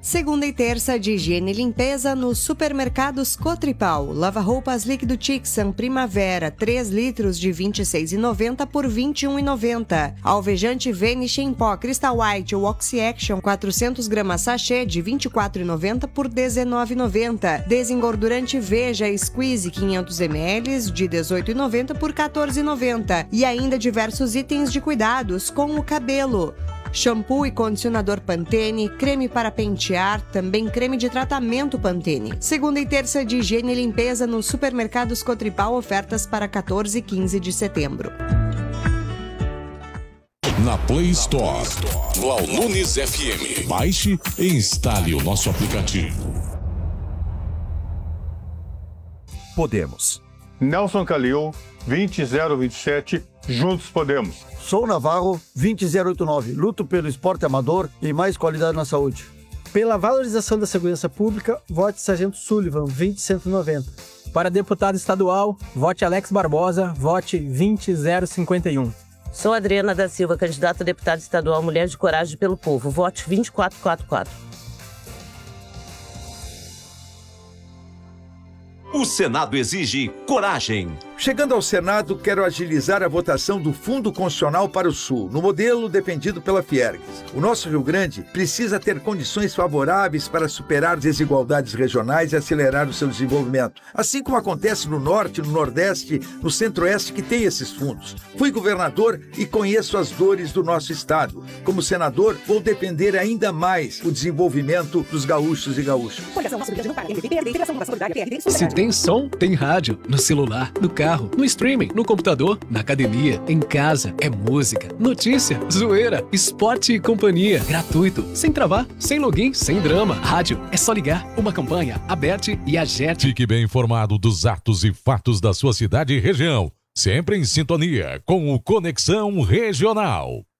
Segunda e terça de higiene e limpeza nos supermercados Cotripal. Lava-roupas líquido Tixan Primavera, 3 litros de R$ 26,90 por R$ 21,90. Alvejante Vanish em pó Crystal White ou Oxy Action, 400 gramas sachê de R$ 24,90 por R$ 19,90. Desengordurante Veja Squeeze 500 ml de R$ 18,90 por R$ 14,90. E ainda diversos itens de cuidados com o cabelo. Shampoo e condicionador Pantene, creme para pentear, também creme de tratamento Pantene. Segunda e terça de higiene e limpeza nos supermercados Cotripal, ofertas para 14 e 15 de setembro. Na Play Store, no Alnunes FM. Baixe e instale o nosso aplicativo. Podemos. Nelson Calil, 20027, Juntos Podemos. Sou Navarro, 20089. Luto pelo esporte amador e mais qualidade na saúde. Pela valorização da segurança pública, vote Sargento Sullivan, 20190. Para deputado estadual, vote Alex Barbosa, vote 20051. Sou Adriana da Silva, candidata a deputada estadual Mulher de Coragem pelo Povo, vote 2444. O Senado exige coragem. Chegando ao Senado, quero agilizar a votação do Fundo Constitucional para o Sul, no modelo defendido pela Fiergues. O nosso Rio Grande precisa ter condições favoráveis para superar desigualdades regionais e acelerar o seu desenvolvimento, assim como acontece no Norte, no Nordeste, no Centro-Oeste, que tem esses fundos. Fui governador e conheço as dores do nosso estado. Como senador, vou defender ainda mais o desenvolvimento dos gaúchos e gaúchas. Se tem som, tem rádio, no celular, no carro, no streaming, no computador, na academia, em casa. É música, notícia, zoeira, esporte e companhia. Gratuito, sem travar, sem login, sem drama. Rádio, é só ligar. Uma campanha, Aberte e Agerte. Fique bem informado dos atos e fatos da sua cidade e região. Sempre em sintonia com o Conexão Regional.